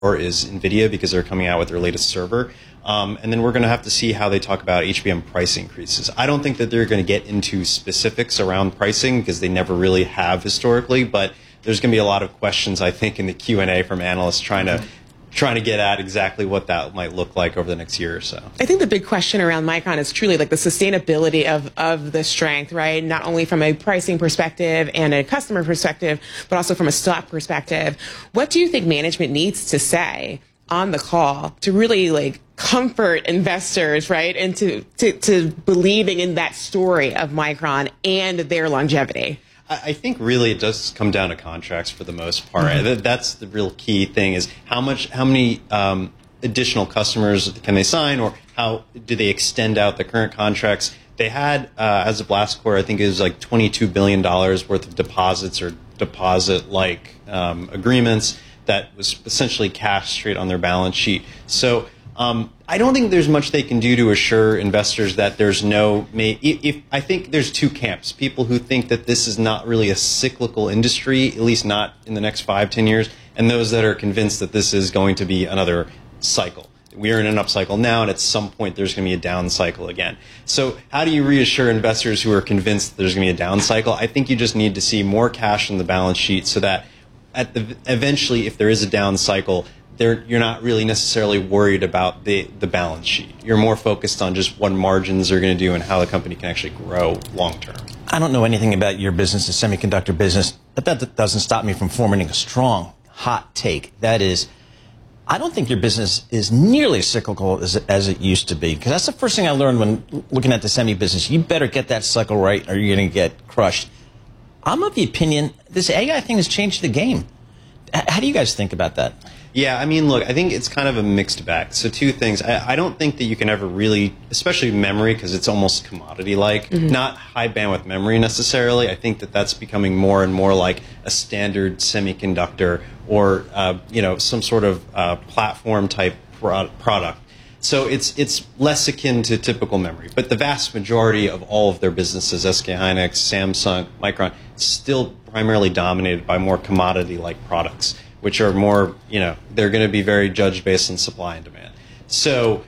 or is NVIDIA because they're coming out with their latest server. And then we're going to have to see how they talk about HBM price increases. I don't think that they're going to get into specifics around pricing because they never really have historically, but there's going to be a lot of questions, I think, in the Q&A from analysts trying to get at exactly what that might look like over the next year or so. I think the big question around Micron is truly like the sustainability of the strength, right? Not only from a pricing perspective and a customer perspective, but also from a stock perspective. What do you think management needs to say on the call to really like comfort investors, right? And to believing in that story of Micron and their longevity? I think really it does come down to contracts for the most part. Mm-hmm. That's the real key thing is how many additional customers can they sign, or how do they extend out the current contracts? They had, as of last quarter, I think it was like $22 billion worth of deposits or deposit-like agreements that was essentially cash straight on their balance sheet. So I don't think there's much they can do to assure investors that there's no. I think there's two camps: people who think that this is not really a cyclical industry, at least not in the next 5-10 years, and those that are convinced that this is going to be another cycle. We are in an upcycle now, and at some point there's going to be a down cycle again. So how do you reassure investors who are convinced that there's going to be a down cycle? I think you just need to see more cash on the balance sheet so that eventually, if there is a down cycle, you're not really necessarily worried about the balance sheet. You're more focused on just what margins are going to do and how the company can actually grow long term. I don't know anything about your business, the semiconductor business, but that doesn't stop me from forming a strong, hot take. That is, I don't think your business is nearly as cyclical as it used to be. Because that's the first thing I learned when looking at the semi business. You better get that cycle right or you're going to get crushed. I'm of the opinion this AI thing has changed the game. How do you guys think about that? Yeah, I mean, look, I think it's kind of a mixed bag. So two things. I don't think that you can ever really, especially memory, because it's almost commodity-like, not high bandwidth memory necessarily. I think that that's becoming more and more like a standard semiconductor or, some sort of platform-type product. So it's less akin to typical memory. But the vast majority of all of their businesses, SK Hynix, Samsung, Micron, still primarily dominated by more commodity-like products, which are more, they're going to be very judged based on supply and demand. So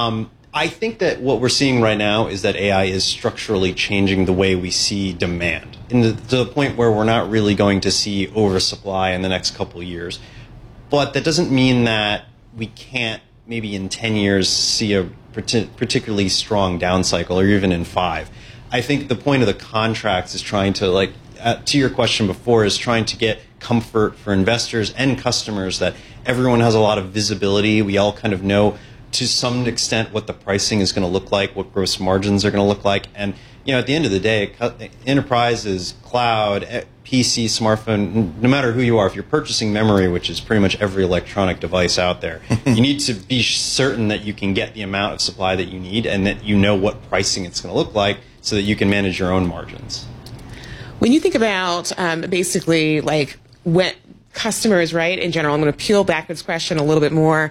I think that what we're seeing right now is that AI is structurally changing the way we see demand, to the point where we're not really going to see oversupply in the next couple of years. But that doesn't mean that we can't maybe in 10 years see a particularly strong down cycle, or even in 5. I think the point of the contracts is trying to, to your question before, is trying to get comfort for investors and customers that everyone has a lot of visibility. We all kind of know to some extent what the pricing is going to look like, what gross margins are going to look like. And, at the end of the day, enterprises, cloud, PC, smartphone, no matter who you are, if you're purchasing memory, which is pretty much every electronic device out there, you need to be certain that you can get the amount of supply that you need and that you know what pricing it's going to look like so that you can manage your own margins. When you think about basically like when customers, right, in general, I'm going to peel back this question a little bit more.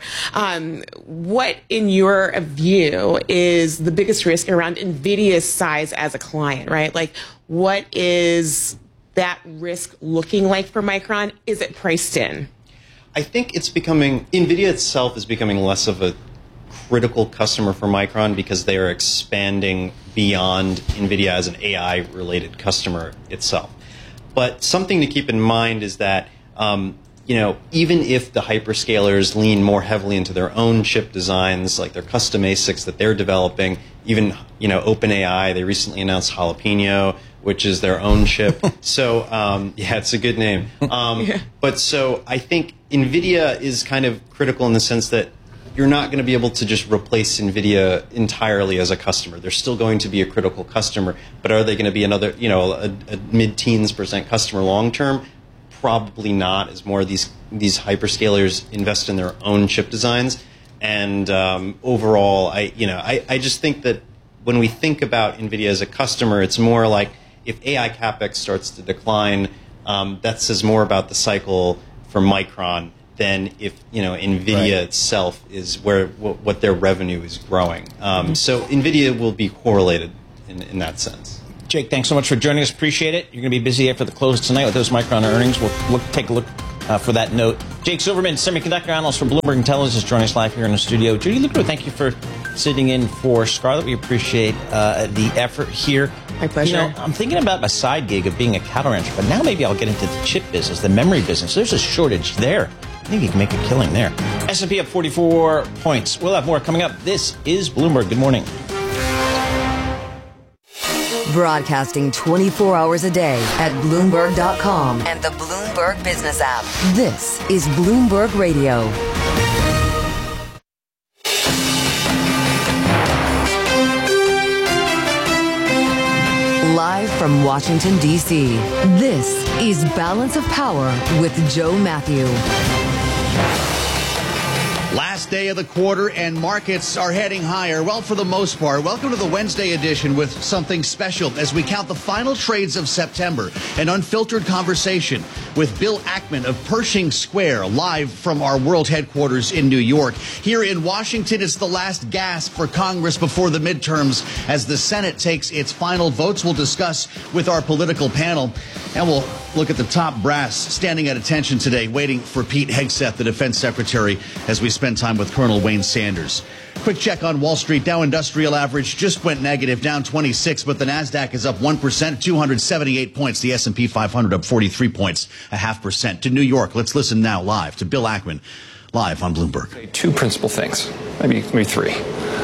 What, in your view, is the biggest risk around NVIDIA's size as a client, right? Like, what is that risk looking like for Micron? Is it priced in? I think NVIDIA itself is becoming less of a critical customer for Micron because they are expanding beyond NVIDIA as an AI-related customer itself. But something to keep in mind is that, even if the hyperscalers lean more heavily into their own chip designs, like their custom ASICs that they're developing, even, OpenAI, they recently announced Jalapeno, which is their own chip. So, it's a good name. But so I think NVIDIA is kind of critical in the sense that you're not going to be able to just replace NVIDIA entirely as a customer. They're still going to be a critical customer, but are they going to be another, a mid-teens % customer long term? Probably not, as more of these hyperscalers invest in their own chip designs. And overall, I just think that when we think about NVIDIA as a customer, it's more like if AI CapEx starts to decline, that says more about the cycle for Micron than if NVIDIA itself is what their revenue is growing. So NVIDIA will be correlated in that sense. Jake, thanks so much for joining us. Appreciate it. You're going to be busy after the close tonight with those Micron earnings. We'll take a look for that note. Jake Silverman, semiconductor analyst for Bloomberg Intelligence, joining us live here in the studio. Judy Lucro, thank you for sitting in for Scarlett. We appreciate the effort here. My pleasure. You know, I'm thinking about my side gig of being a cattle rancher, but now maybe I'll get into the chip business, the memory business. There's a shortage there. I think you can make a killing there. S&P up 44 points. We'll have more coming up. This is Bloomberg. Good morning. Broadcasting 24 hours a day at Bloomberg.com and the Bloomberg Business app. This is Bloomberg Radio. Live from Washington, D.C., this is Balance of Power with Joe Matthew. Last day of the quarter and markets are heading higher. Well, for the most part. Welcome to the Wednesday edition with something special as we count the final trades of September. An unfiltered conversation with Bill Ackman of Pershing Square, live from our world headquarters in New York. Here in Washington, it's the last gasp for Congress before the midterms as the Senate takes its final votes. We'll discuss with our political panel, and we'll look at the top brass standing at attention today, waiting for Pete Hegseth, the defense secretary, as we spend time with Colonel Wayne Sanders. Quick check on Wall Street. Dow Industrial Average just went negative, down 26, but the Nasdaq is up 1%, 278 points. The S&P 500 up 43 points, 0.5%. To New York, let's listen now live to Bill Ackman, live on Bloomberg. Two principal things, maybe three.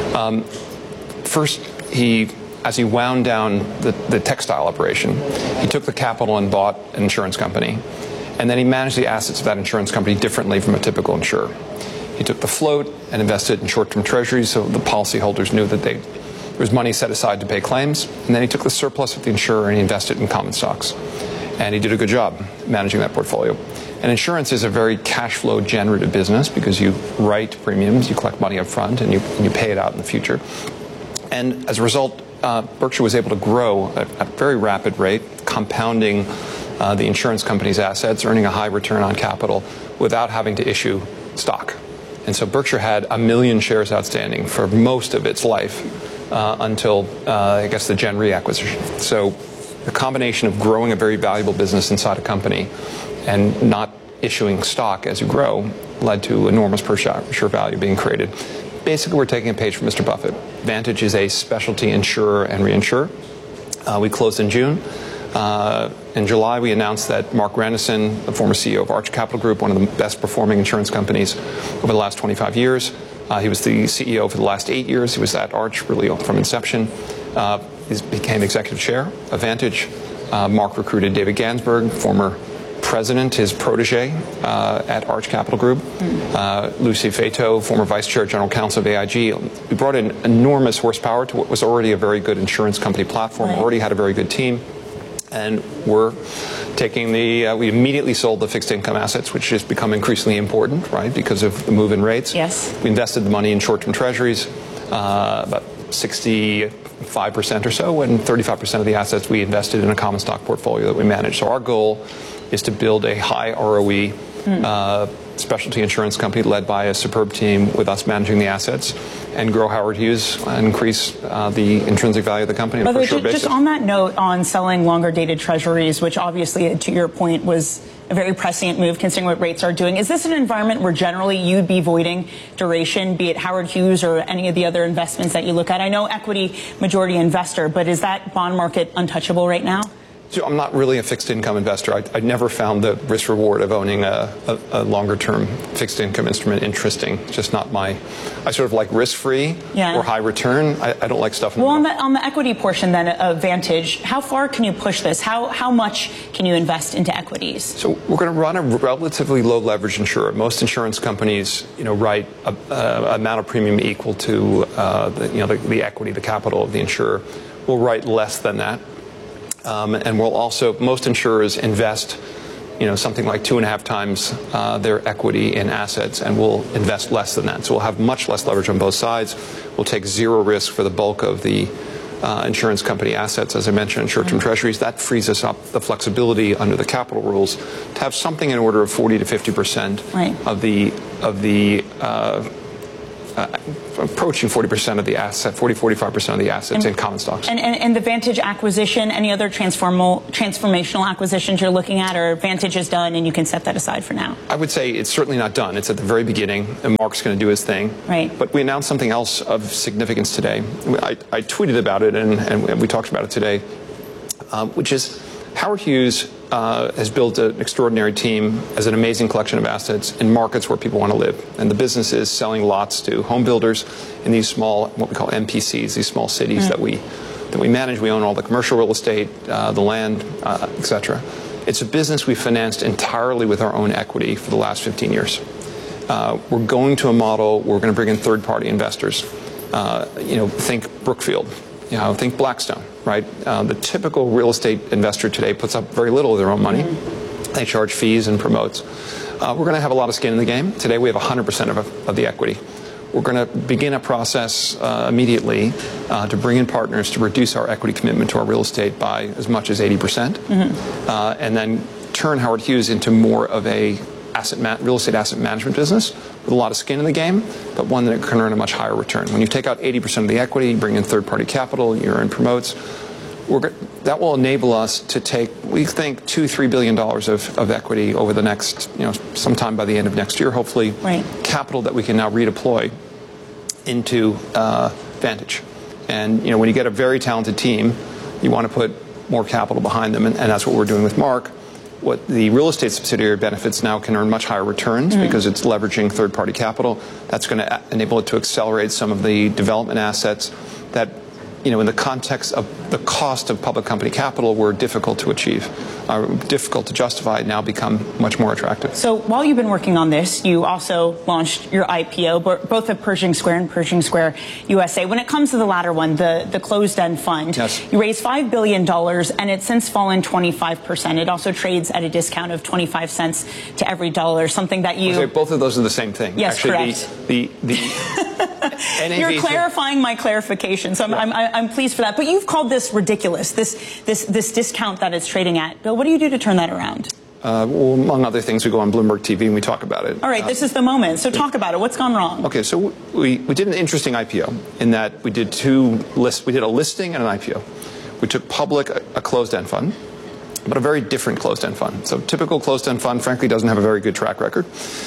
First, as he wound down the textile operation, he took the capital and bought an insurance company, and then he managed the assets of that insurance company differently from a typical insurer. He took the float and invested in short-term treasuries so the policyholders knew that there was money set aside to pay claims. And then he took the surplus of the insurer and he invested in common stocks. And he did a good job managing that portfolio. And insurance is a very cash flow generative business because you write premiums, you collect money up front, and you pay it out in the future. And as a result, Berkshire was able to grow at a very rapid rate, compounding the insurance company's assets, earning a high return on capital without having to issue stock. And so Berkshire had 1 million shares outstanding for most of its life until, I guess, the Gen Re acquisition. So the combination of growing a very valuable business inside a company and not issuing stock as you grow led to enormous per share value being created. Basically, we're taking a page from Mr. Buffett. Vantage is a specialty insurer and reinsurer. We closed in June. In July, we announced that Mark Grandison, the former CEO of Arch Capital Group, one of the best performing insurance companies over the last 25 years. He was the CEO for the last 8 years. He was at Arch really from inception. He became executive chair of Vantage. Mark recruited David Gansberg, former president, his protege at Arch Capital Group. Lucy Fato, former vice chair, general counsel of AIG. We brought in enormous horsepower to what was already a very good insurance company platform, already had a very good team. And we're taking we immediately sold the fixed income assets, which has become increasingly important, right, because of the move in rates. Yes. We invested the money in short-term treasuries, about 65% or so, and 35% of the assets we invested in a common stock portfolio that we manage. So our goal is to build a high ROE specialty insurance company led by a superb team with us managing the assets and grow Howard Hughes and increase the intrinsic value of the company on a per share basis. Just on that note on selling longer dated treasuries, which obviously, to your point, was a very prescient move considering what rates are doing. Is this an environment where generally you'd be avoiding duration, be it Howard Hughes or any of the other investments that you look at? I know equity majority investor, but is that bond market untouchable right now? So I'm not really a fixed income investor. I never found the risk reward of owning a longer term fixed income instrument interesting. Just not I sort of like risk free or high return. I don't like stuff in the middle. On the equity portion then of Vantage, how far can you push this? How much can you invest into equities? So we're going to run a relatively low leverage insurer. Most insurance companies, write a amount of premium equal to the equity, the capital of the insurer. We'll write less than that. And we'll also, most insurers invest, something like 2.5 times their equity in assets, and we'll invest less than that. So we'll have much less leverage on both sides. We'll take zero risk for the bulk of the insurance company assets, as I mentioned, in short-term treasuries. That frees us up the flexibility under the capital rules to have something in order of 40 to 50% of the approaching 40% of the asset, 45% of the assets in common stocks. And the Vantage acquisition, any other transformational acquisitions you're looking at, or Vantage is done and you can set that aside for now? I would say it's certainly not done. It's at the very beginning, and Mark's going to do his thing. Right. But we announced something else of significance today. I tweeted about it, and we talked about it today, which is Howard Hughes has built an extraordinary team as an amazing collection of assets in markets where people want to live. And the business is selling lots to home builders in these small, what we call MPCs, these small cities that we manage. We own all the commercial real estate, the land, et cetera. It's a business we financed entirely with our own equity for the last 15 years. We're going to a model where we're going to bring in third-party investors. Think Brookfield. Think Blackstone, right? The typical real estate investor today puts up very little of their own money. They charge fees and promotes. We're going to have a lot of skin in the game. Today we have 100% of the equity. We're going to begin a process immediately to bring in partners to reduce our equity commitment to our real estate by as much as 80%, and then turn Howard Hughes into more of a real estate asset management business with a lot of skin in the game, but one that can earn a much higher return. When you take out 80% of the equity, you bring in third-party capital, you earn promotes, that will enable us to take, we think, $2-3 billion of equity over the next, sometime by the end of next year, hopefully, capital that we can now redeploy into Vantage. And, when you get a very talented team, you want to put more capital behind them, and that's what we're doing with Mark. What the real estate subsidiary benefits now can earn much higher returns because it's leveraging third-party capital. That's going to enable it to accelerate some of the development assets that, in the context of the cost of public company capital, were difficult to achieve, difficult to justify, now become much more attractive. So while you've been working on this, you also launched your IPO, both at Pershing Square and Pershing Square USA. When it comes to the latter one, the closed-end fund, you raised $5 billion, and it's since fallen 25%. It also trades at a discount of 25 cents to every dollar, something that you... Both of those are the same thing. Yes, actually, correct. The NAV. You're clarifying my clarification, so I'm pleased for that. But you've called this ridiculous, this discount that it's trading at. Bill, what do you do to turn that around? Well, among other things, we go on Bloomberg TV and we talk about it. All right, this is the moment. So talk about it. What's gone wrong? Okay, so we did an interesting IPO in that we did we did a listing and an IPO. We took public a closed-end fund, but a very different closed-end fund. So typical closed-end fund, frankly, doesn't have a very good track record.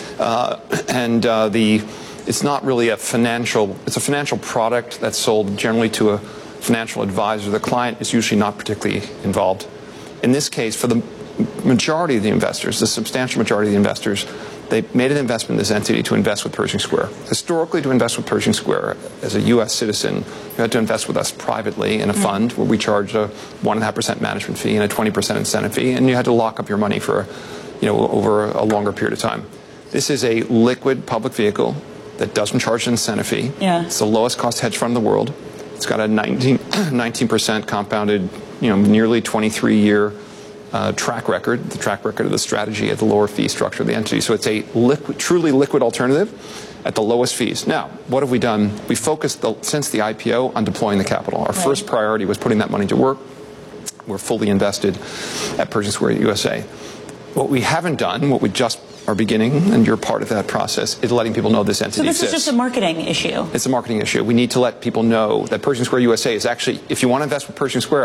It's not really it's a financial product that's sold generally to a financial advisor. The client is usually not particularly involved. In this case, for the majority of the investors, the substantial majority of the investors, they made an investment in this entity to invest with Pershing Square. Historically, to invest with Pershing Square, as a U.S. citizen, you had to invest with us privately in a fund where we charged a 1.5% management fee and a 20% incentive fee, and you had to lock up your money for, over a longer period of time. This is a liquid public vehicle that doesn't charge an incentive fee. It's the lowest cost hedge fund in the world. It's got a 19% compounded, nearly 23-year track record, the track record of the strategy at the lower fee structure of the entity. So it's a truly liquid alternative at the lowest fees. Now, what have we done? We focused since the IPO on deploying the capital. Our first priority was putting that money to work. We're fully invested at Pershing Square USA. What we haven't done, what we just are beginning, and you're part of that process, is letting people know this entity exists. So this is just a marketing issue? It's a marketing issue. We need to let people know that Pershing Square USA is actually, if you want to invest with Pershing Square,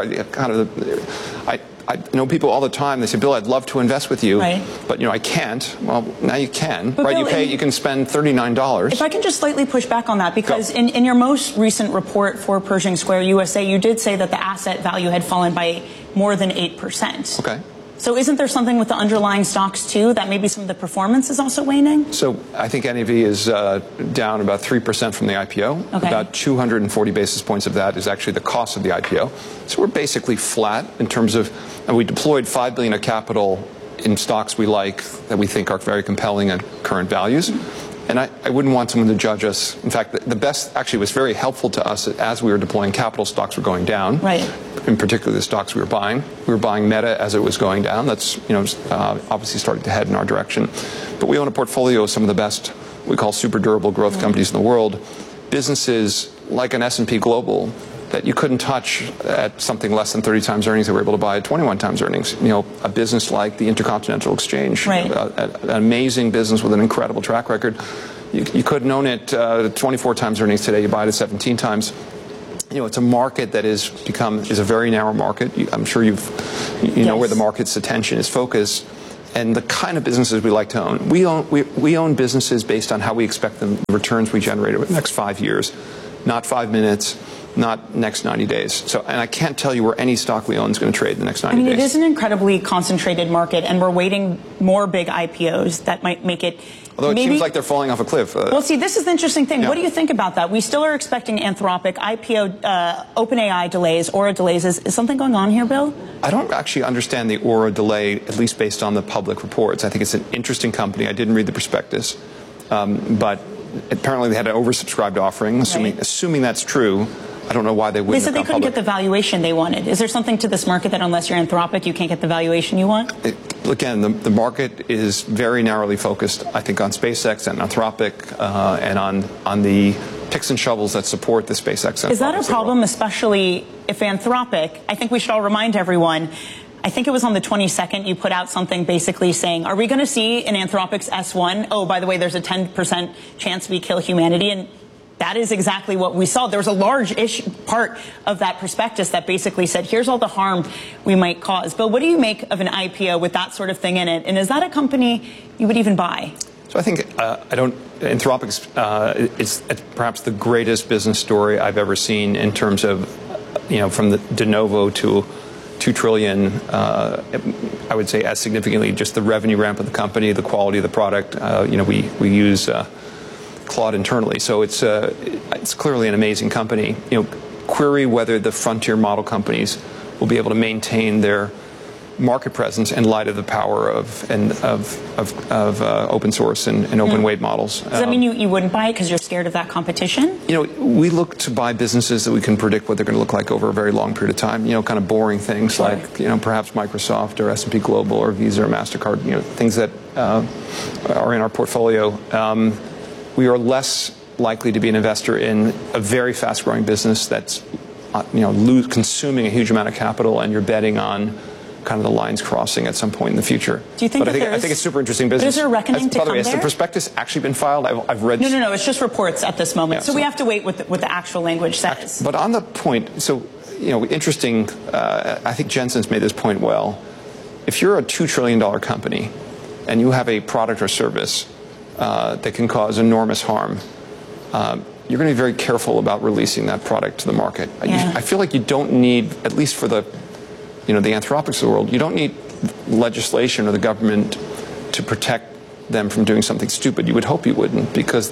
I know people all the time, they say, Bill, I'd love to invest with you, but I can't. Well, now you can, but right? Bill, You can spend $39. If I can just slightly push back on that, because in your most recent report for Pershing Square USA, you did say that the asset value had fallen by more than 8%. Okay. So isn't there something with the underlying stocks, too, that maybe some of the performance is also waning? So I think NAV is down about 3% from the IPO. Okay. About 240 basis points of that is actually the cost of the IPO. So we're basically flat in terms of, and we deployed $5 billion of capital in stocks we like, that we think are very compelling at current values. And I wouldn't want someone to judge us. In fact, the best actually was very helpful to us as we were deploying capital. Stocks were going down. Right. In particular, the stocks we were buying. We were buying Meta as it was going down. That's obviously starting to head in our direction. But we own a portfolio of some of the best, we call super durable growth companies in the world. Businesses like an S&P Global that you couldn't touch at something less than 30 times earnings that we're able to buy at 21 times earnings. A business like the Intercontinental Exchange, an amazing business with an incredible track record. You couldn't own it 24 times earnings today. You buy it at 17 times. It's a market that is a very narrow market. I'm sure you know where the market's attention is focused, and the kind of businesses we like to own. We own businesses based on how we expect the returns we generate over the next 5 years, not 5 minutes, not next 90 days. So, and I can't tell you where any stock we own is going to trade in the next 90 days. It is an incredibly concentrated market, and we're waiting more big IPOs that might make it. Although it seems like they're falling off a cliff. Well, see, this is the interesting thing. Yeah. What do you think about that? We still are expecting Anthropic, IPO, OpenAI delays, Aura delays. Is something going on here, Bill? I don't actually understand the Aura delay, at least based on the public reports. I think it's an interesting company. I didn't read the prospectus, but apparently they had an oversubscribed offering. Assuming that's true, I don't know why they wouldn't. They said they couldn't get the valuation they wanted. Is there something to this market that unless you're Anthropic, you can't get the valuation you want? Again, the market is very narrowly focused, I think, on SpaceX and Anthropic and on the picks and shovels that support the SpaceX. Is that a problem, especially if Anthropic, I think we should all remind everyone, I think it was on the 22nd you put out something basically saying, are we going to see in Anthropic's S1, oh, by the way, there's a 10% chance we kill humanity? And that is exactly what we saw. There was a large part of that prospectus that basically said, here's all the harm we might cause. Bill, what do you make of an IPO with that sort of thing in it? And is that a company you would even buy? So I think Anthropic's is perhaps the greatest business story I've ever seen in terms of, from the de novo to $2 trillion, I would say as significantly just the revenue ramp of the company, the quality of the product. We use Claude internally, so it's clearly an amazing company. Query whether the frontier model companies will be able to maintain their market presence in light of the power of open source and open weight models. Does that mean you wouldn't buy it because you're scared of that competition? We look to buy businesses that we can predict what they're going to look like over a very long period of time. Kind of boring things like perhaps Microsoft or S&P Global or Visa or MasterCard. Things that are in our portfolio. We are less likely to be an investor in a very fast-growing business that's, consuming a huge amount of capital, and you're betting on kind of the lines crossing at some point in the future. Do you think? But I think it's super interesting business. But is there a reckoning to come there? By the way, has the prospectus actually been filed? I've read. No. It's just reports at this moment. So we have to wait what the actual language says. But on the point, interesting. I think Jensen's made this point well. If you're a $2 trillion company and you have a product or service that can cause enormous harm, you're going to be very careful about releasing that product to the market. Yeah. I feel like you don't need, at least for the Anthropics of the world, you don't need legislation or the government to protect them from doing something stupid. You would hope you wouldn't, because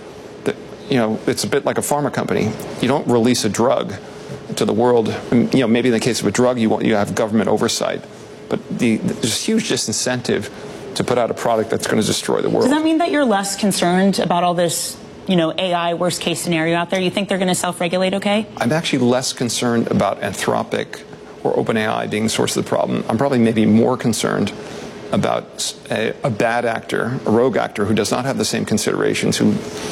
it's a bit like a pharma company. You don't release a drug to the world. Maybe in the case of a drug, you have government oversight, but there's huge disincentive to put out a product that's going to destroy the world. Does that mean that you're less concerned about all this, AI worst case scenario out there? You think they're going to self-regulate okay? I'm actually less concerned about Anthropic or OpenAI being the source of the problem. I'm probably maybe more concerned about a bad actor, a rogue actor who does not have the same considerations, who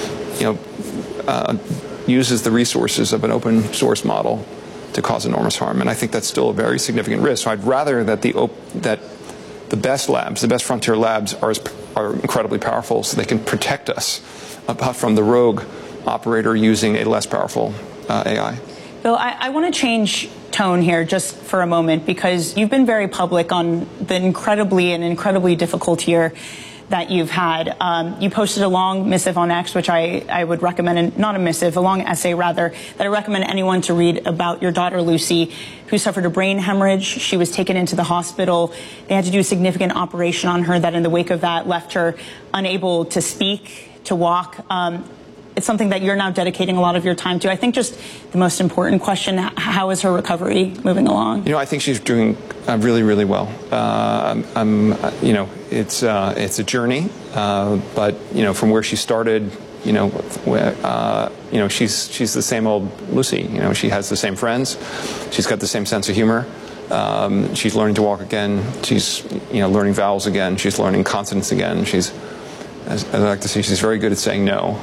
uses the resources of an open source model to cause enormous harm. And I think that's still a very significant risk. So I'd rather that the best labs, the best frontier labs, are incredibly powerful, so they can protect us from the rogue operator using a less powerful AI. Bill, I want to change tone here just for a moment, because you've been very public on the incredibly difficult year that you've had. You posted a long missive on X, which I would recommend, not a missive, a long essay rather, that I recommend anyone to read about your daughter Lucy, who suffered a brain hemorrhage. She was taken into the hospital. They had to do a significant operation on her that in the wake of that left her unable to speak, to walk. It's something that you're now dedicating a lot of your time to. I think just the most important question, how is her recovery moving along? I think she's doing really, really well. It's a journey, but from where she started, she's the same old Lucy. She has the same friends. She's got the same sense of humor. She's learning to walk again. She's learning vowels again. She's learning consonants again. She's, as I like to say, she's very good at saying no.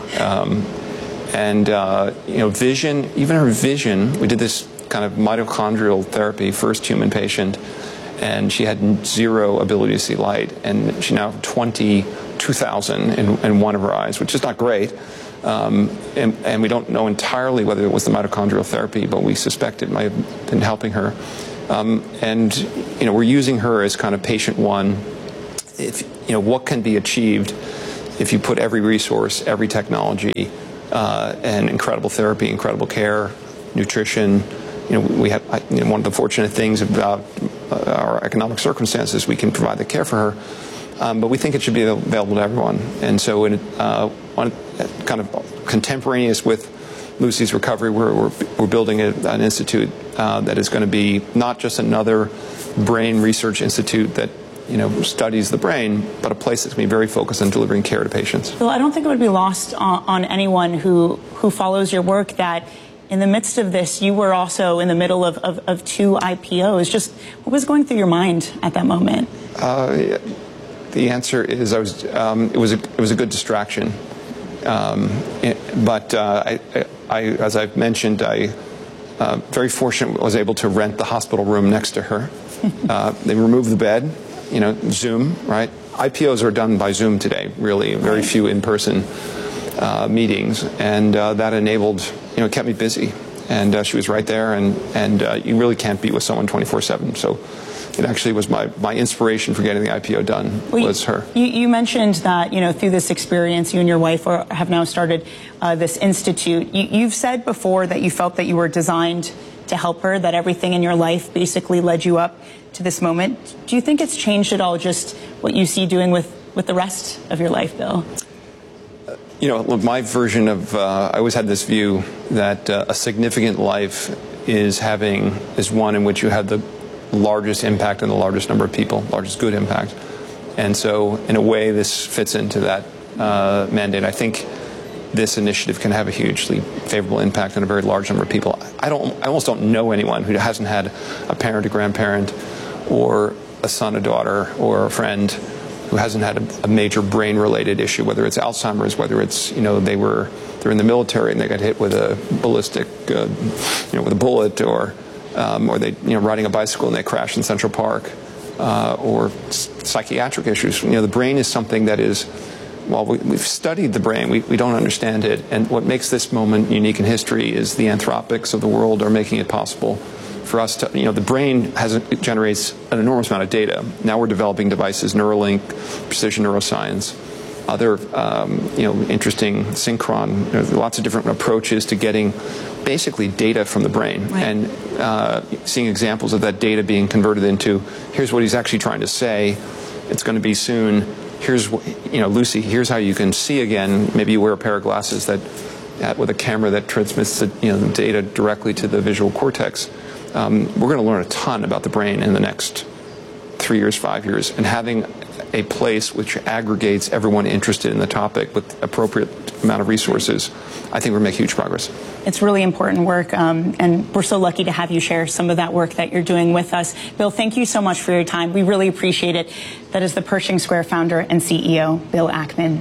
Vision, even her vision, we did this kind of mitochondrial therapy, first human patient, and she had zero ability to see light, and she now has 22,000 in one of her eyes, which is not great. And we don't know entirely whether it was the mitochondrial therapy, but we suspect it might have been helping her. And we're using her as kind of patient one. What can be achieved if you put every resource, every technology, and incredible therapy, incredible care, nutrition. We have one of the fortunate things about our economic circumstances, we can provide the care for her. But we think it should be available to everyone. And so kind of contemporaneous with Lucy's recovery, we're building an institute that is going to be not just another brain research institute that studies the brain, but a place that's going to be very focused on delivering care to patients. Bill, I don't think it would be lost on anyone who follows your work that in the midst of this, you were also in the middle of two IPOs. Just what was going through your mind at that moment? The answer is it was a good distraction. But as I've mentioned, I very fortunate was able to rent the hospital room next to her. They removed the bed, Zoom, right? IPOs are done by Zoom today, really, very few in-person meetings, and that enabled, kept me busy. And she was right there, and you really can't be with someone 24/7. So it actually was my inspiration for getting the IPO done was her. You mentioned that, through this experience, you and your wife have now started this institute. You've said before that you felt that you were designed to help her, that everything in your life basically led you up to this moment. Do you think it's changed at all, just what you see doing with the rest of your life, Bill? Look, my version of, I always had this view that a significant life is one in which you have the largest impact on the largest number of people, largest good impact. And so, in a way, this fits into that mandate. I think this initiative can have a hugely favorable impact on a very large number of people. I almost don't know anyone who hasn't had a parent, a grandparent, or a son, a daughter, or a friend who hasn't had a major brain-related issue, whether it's Alzheimer's, whether it's, they're in the military and they got hit with a ballistic, with a bullet, or they, riding a bicycle and they crash in Central Park, or psychiatric issues. The brain is something that is, while we've studied the brain, we don't understand it. And what makes this moment unique in history is the anthropics of the world are making it possible for us to, the brain generates an enormous amount of data. Now we're developing devices, Neuralink, precision neuroscience, other, interesting synchron, lots of different approaches to getting basically data from the brain, right, and seeing examples of that data being converted into, here's what he's actually trying to say, it's going to be soon, here's what, Lucy, here's how you can see again. Maybe you wear a pair of glasses with a camera that transmits the data directly to the visual cortex. We're going to learn a ton about the brain in the next 3 years, 5 years, and having a place which aggregates everyone interested in the topic with appropriate amount of resources, I think we'll make huge progress. It's really important work, and we're so lucky to have you share some of that work that you're doing with us. Bill, thank you so much for your time. We really appreciate it. That is the Pershing Square founder and CEO, Bill Ackman.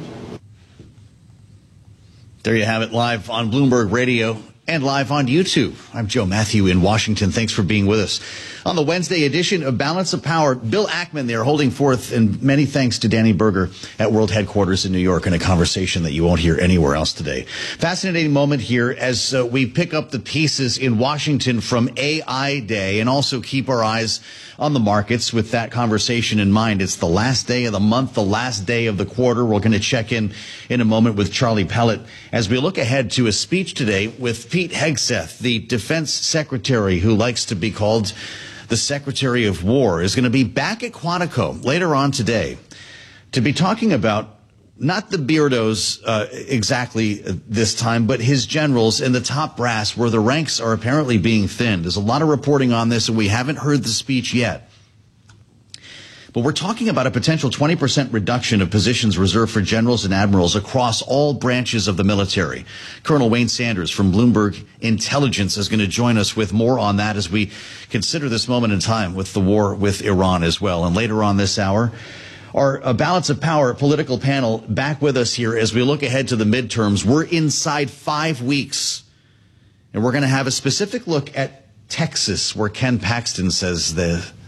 There you have it, live on Bloomberg Radio and live on YouTube. I'm Joe Matthew in Washington. Thanks for being with us. On the Wednesday edition of Balance of Power, Bill Ackman there holding forth, and many thanks to Danny Berger at World Headquarters in New York in a conversation that you won't hear anywhere else today. Fascinating moment here as we pick up the pieces in Washington from AI Day and also keep our eyes on the markets with that conversation in mind. It's the last day of the month, the last day of the quarter. We're going to check in a moment with Charlie Pellet as we look ahead to a speech today with Pete Hegseth, the Defense Secretary who likes to be called the Secretary of War, is going to be back at Quantico later on today to be talking about not the Beardos exactly this time, but his generals and the top brass where the ranks are apparently being thinned. There's a lot of reporting on this, and we haven't heard the speech yet. But we're talking about a potential 20% reduction of positions reserved for generals and admirals across all branches of the military. Colonel Wayne Sanders from Bloomberg Intelligence is going to join us with more on that as we consider this moment in time with the war with Iran as well. And later on this hour, our Balance of Power political panel back with us here as we look ahead to the midterms. We're inside 5 weeks, and we're going to have a specific look at Texas, where Ken Paxton says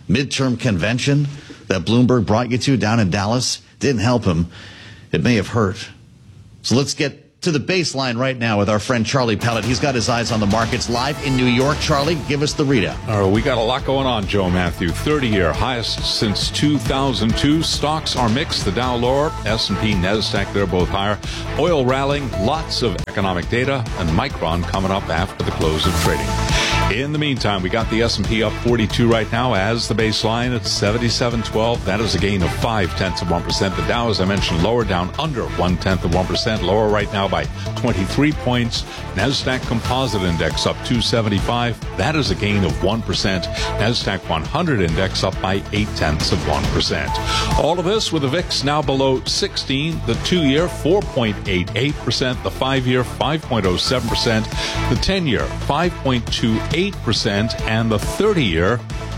midterm convention that Bloomberg brought you to down in Dallas didn't help him. It may have hurt. So let's get to the baseline right now with our friend Charlie Pellet. He's got his eyes on the markets live in New York. Charlie, give us the readout. All right, we got a lot going on, Joe Matthew. 30-year highest since 2002. Stocks are mixed. The Dow lower, S&P, NASDAQ, they're both higher. Oil rallying, lots of economic data, and Micron coming up after the close of trading. In the meantime, we got the S&P up 42 right now as the baseline at 77.12. That is a gain of 0.5%. The Dow, as I mentioned, lower, down under 0.1%. Lower right now by 23 points. NASDAQ Composite Index up 275. That is a gain of 1%. NASDAQ 100 Index up by 0.8%. All of this with the VIX now below 16. The 2-year 4.88%. The 5-year 5.07%. The 10-year 5.28%. And the 30-year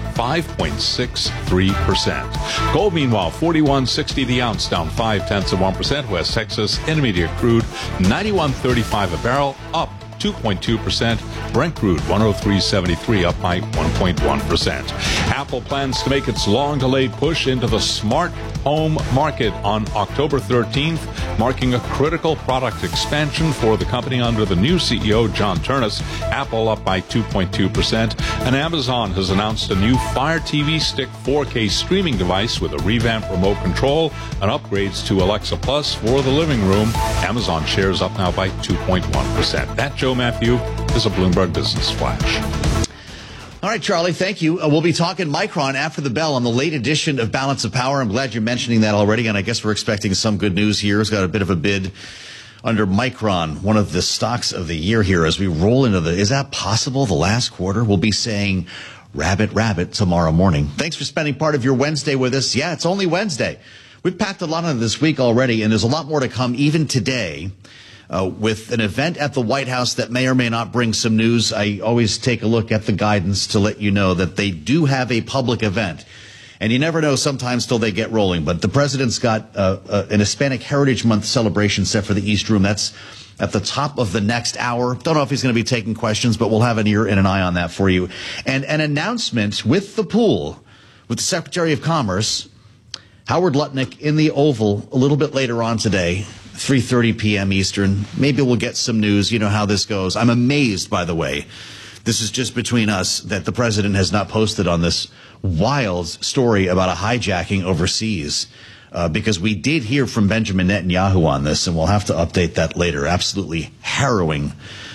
5.63%. Gold, meanwhile, $41.60 the ounce, down 0.5%. West Texas Intermediate crude, $91.35 a barrel, up 2.2%. Brent crude, $103.73, up by 1.1%. Apple plans to make its long-delayed push into the smart home market on October 13th, marking a critical product expansion for the company under the new CEO, John Ternus. Apple up by 2.2%. And Amazon has announced a new Fire TV Stick 4K streaming device with a revamped remote control and upgrades to Alexa Plus for the living room. Amazon shares up now by 2.1%. That, Joe Matthew, is a Bloomberg Business Flash. All right, Charlie, thank you. We'll be talking Micron after the bell on the late edition of Balance of Power. I'm glad you're mentioning that already, and I guess we're expecting some good news here. It's got a bit of a bid under Micron, one of the stocks of the year here as we roll into is that possible, the last quarter? We'll be saying rabbit tomorrow morning. Thanks for spending part of your Wednesday with us. Yeah, it's only Wednesday. We've packed a lot on this week already, and there's a lot more to come even today. With an event at the White House that may or may not bring some news. I always take a look at the guidance to let you know that they do have a public event. And you never know sometimes till they get rolling. But the president's got an Hispanic Heritage Month celebration set for the East Room. That's at the top of the next hour. Don't know if he's going to be taking questions, but we'll have an ear and an eye on that for you. And an announcement with the pool, with the Secretary of Commerce, Howard Lutnick, in the Oval a little bit later on today. 3:30 p.m. Eastern. Maybe we'll get some news. You know how this goes. I'm amazed, by the way. This is just between us that the president has not posted on this wild story about a hijacking overseas. Because we did hear from Benjamin Netanyahu on this, and we'll have to update that later. Absolutely harrowing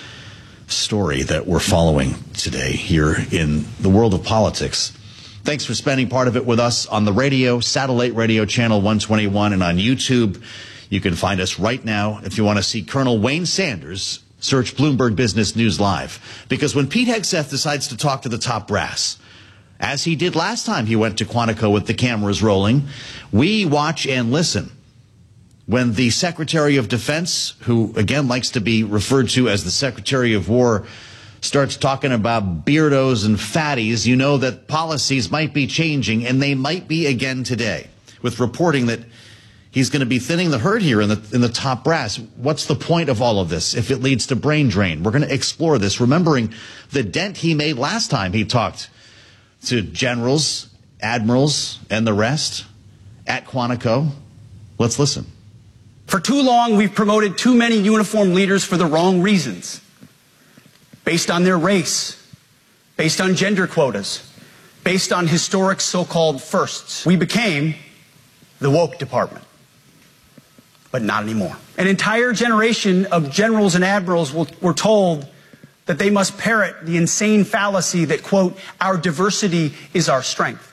story that we're following today here in the world of politics. Thanks for spending part of it with us on the radio, satellite radio channel 121, and on YouTube. You can find us right now. If you want to see Colonel Wayne Sanders, search Bloomberg Business News Live. Because when Pete Hegseth decides to talk to the top brass, as he did last time he went to Quantico with the cameras rolling, we watch and listen. When the Secretary of Defense, who again likes to be referred to as the Secretary of War, starts talking about beardos and fatties, you know that policies might be changing, and they might be again today, with reporting that he's going to be thinning the herd here in the top brass. What's the point of all of this if it leads to brain drain? We're going to explore this, remembering the dent he made last time he talked to generals, admirals, and the rest at Quantico. Let's listen. For too long, we've promoted too many uniformed leaders for the wrong reasons. Based on their race, based on gender quotas, based on historic so-called firsts. We became the woke department. But not anymore. An entire generation of generals and admirals were told that they must parrot the insane fallacy that, quote, our diversity is our strength.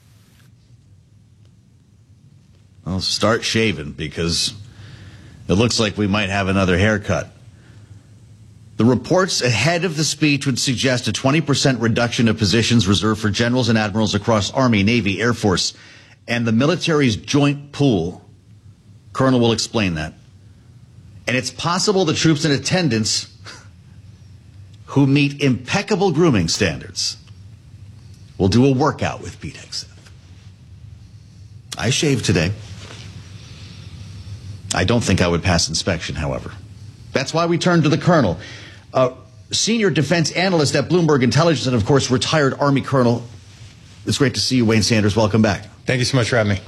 Well, start shaving because it looks like we might have another haircut. The reports ahead of the speech would suggest a 20% reduction of positions reserved for generals and admirals across Army, Navy, Air Force, and the military's joint pool. Colonel will explain that. And it's possible the troops in attendance who meet impeccable grooming standards will do a workout with Pete Hegseth. I shaved today. I don't think I would pass inspection, however. That's why we turned to the Colonel. Senior defense analyst at Bloomberg Intelligence and, of course, retired Army Colonel It's great to see you, Wayne Sanders. Welcome back. Thank you so much for having me.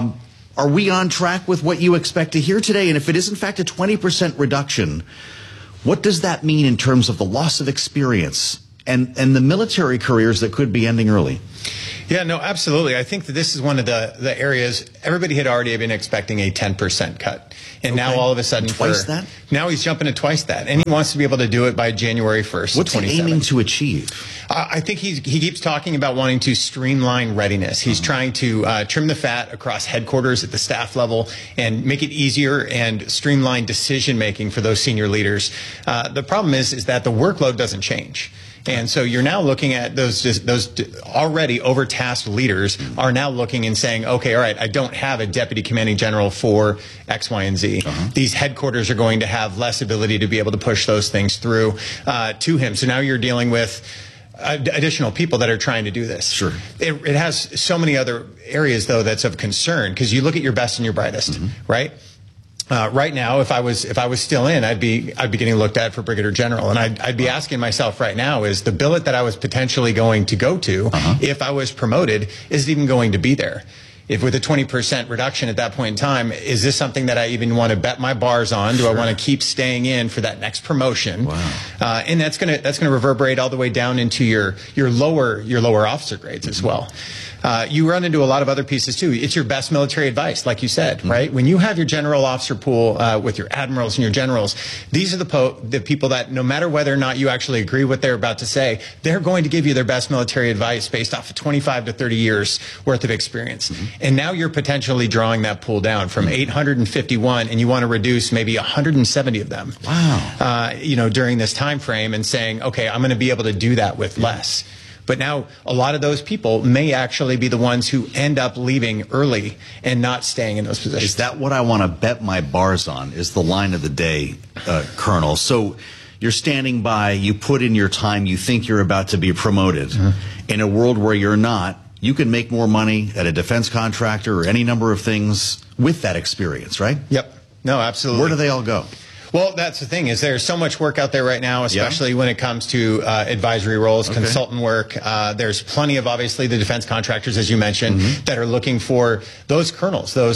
Are we on track with what you expect to hear today? And if it is, in fact, a 20% reduction, what does that mean in terms of the loss of experience and the military careers that could be ending early? Yeah, no, absolutely. I think that this is one of the areas everybody had already been expecting a 10% cut. And now all of a sudden, twice that? Now he's jumping to twice that. And he wants to be able to do it by January 1st. What's he aiming to achieve? I think he keeps talking about wanting to streamline readiness. He's trying to trim the fat across headquarters at the staff level and make it easier and streamline decision making for those senior leaders. The problem is that the workload doesn't change. And so you're now looking at those already overtasked leaders are now looking and saying, okay, all right, I don't have a deputy commanding general for X, Y, and Z. These headquarters are going to have less ability to be able to push those things through to him. So now you're dealing with additional people that are trying to do this. Sure. It has so many other areas, though, that's of concern, because you look at your best and your brightest, right? Right now, if I was still in, I'd be getting looked at for brigadier general, and I'd be asking myself right now: is the billet that I was potentially going to go to, if I was promoted, is it even going to be there? If with a 20% reduction at that point in time, is this something that I even want to bet my bars on? Do I want to keep staying in for that next promotion? Wow. And that's gonna reverberate all the way down into your lower officer grades as well. You run into a lot of other pieces too. It's your best military advice, like you said, right? When you have your general officer pool with your admirals and your generals, these are the people that, no matter whether or not you actually agree with what they're about to say, they're going to give you their best military advice based off of 25 to 30 years worth of experience. And now you're potentially drawing that pool down from 851, and you want to reduce maybe 170 of them. Wow. During this time frame, and saying, okay, I'm going to be able to do that with less. But now a lot of those people may actually be the ones who end up leaving early and not staying in those positions. Is that what I want to bet my bars on, is the line of the day, Colonel? So you're standing by, you put in your time, you think you're about to be promoted. In a world where you're not, you can make more money at a defense contractor or any number of things with that experience, right? Yep. No, absolutely. Where do they all go? Well, that's the thing, is there's so much work out there right now, especially when it comes to advisory roles, consultant work. There's plenty of, obviously, the defense contractors, as you mentioned, that are looking for those colonels, those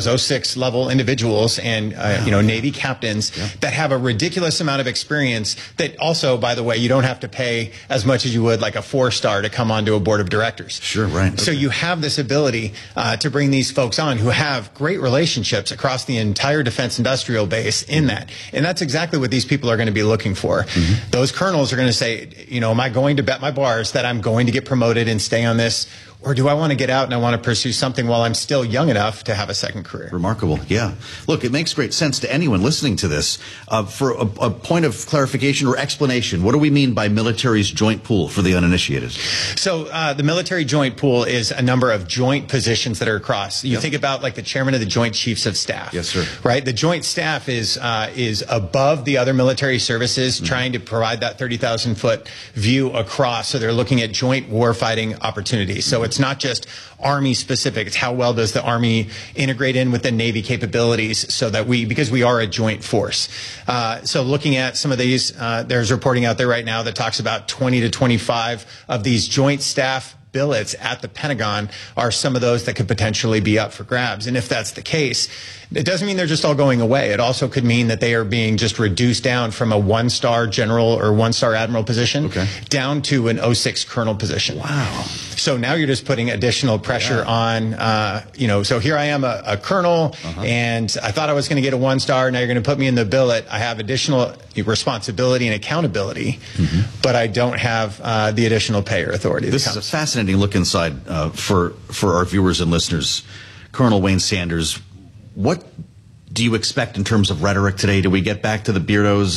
06 level individuals and, Navy captains that have a ridiculous amount of experience that also, by the way, you don't have to pay as much as you would like a 4-star to come onto a board of directors. Sure, right. So you have this ability to bring these folks on who have great relationships across the entire defense industrial base in that. And that's exactly what these people are going to be looking for. Those colonels are going to say, am I going to bet my bars that I'm going to get promoted and stay on this? Or do I want to get out and I want to pursue something while I'm still young enough to have a second career? Remarkable, yeah. Look, it makes great sense to anyone listening to this. For a point of clarification or explanation, what do we mean by military's joint pool for the uninitiated? So the military joint pool is a number of joint positions that are across. You think about like the chairman of the Joint Chiefs of Staff. Yes, sir. Right? The joint staff is above the other military services, trying to provide that 30,000-foot view across. So they're looking at joint warfighting opportunities. So it's not just Army specific. It's how well does the Army integrate in with the Navy capabilities, so that because we are a joint force. So looking at some of these, there's reporting out there right now that talks about 20 to 25 of these joint staff billets at the Pentagon are some of those that could potentially be up for grabs. And if that's the case, it doesn't mean they're just all going away. It also could mean that they are being just reduced down from a 1-star general or 1-star admiral position down to an 06 colonel position. Wow. So now you're just putting additional pressure on, so here I am a colonel, and I thought I was going to get a 1-star. Now you're going to put me in the billet. I have additional responsibility and accountability, but I don't have the additional pay or authority. This is a fascinating look inside for our viewers and listeners. Colonel Wayne Sanders, what do you expect in terms of rhetoric today? Do we get back to the beardos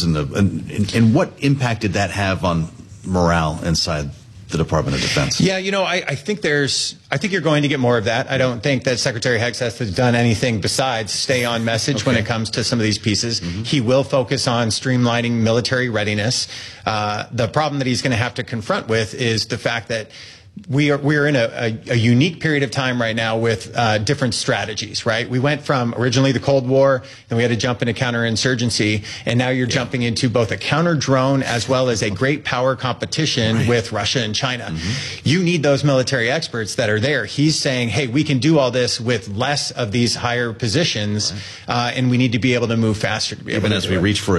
and what impact did that have on morale inside the Department of Defense? Yeah, I think you're going to get more of that. I don't think that Secretary Hegseth has done anything besides stay on message when it comes to some of these pieces. He will focus on streamlining military readiness. The problem that he's going to have to confront with is the fact that we're in a unique period of time right now with different strategies, right? We went from originally the Cold War, then we had to jump into counterinsurgency, and now you're jumping into both a counter drone as well as a great power competition with Russia and China. You need those military experts that are there. He's saying, hey, we can do all this with less of these higher positions, and we need to be able to move faster to be able Even to as do we it. reach for $1.5